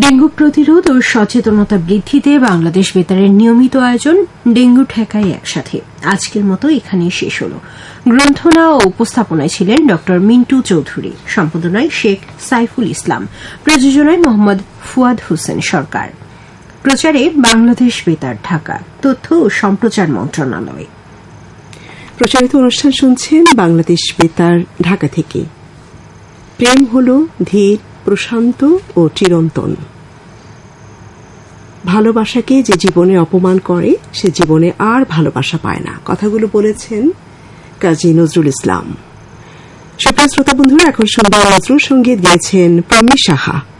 Dengue প্রতিরোধ ও সচেতনতা বৃদ্ধিতে বাংলাদেশ বেতারের নিয়মিত আয়োজন ডেঙ্গু ঠেকাই একসাথে আজকের মতো এখানেই শেষ হল। গ্রন্থনা ও উপস্থাপনায় ছিলেন ড মিন্টু চৌধুরী, সম্পাদনায় শেখ সাইফুল ইসলাম, প্রযোজনায় মোহাম্মদ ফুয়াদ হোসেন সরকার, প্রচারে বাংলাদেশ বেতার ঢাকা, তথ্য ও সম্প্রচার মন্ত্রণালয়। প্রচারিত অনুষ্ঠান শুনছেন বাংলাদেশ বেতার ঢাকা থেকে। প্রেম হল ধীর, প্রশান্ত ও চিরন্তন। ভালোবাসাকে যে জীবনে অপমান করে সে জীবনে আর ভালোবাসা পায় না। কথাগুলো বলেছেন কাজী নজরুল ইসলাম। সুপ্রিয় শ্রোতা বন্ধুরা, এখন শুনবেন নজরুল সঙ্গীত গেয়েছেন প্রমি সাহা।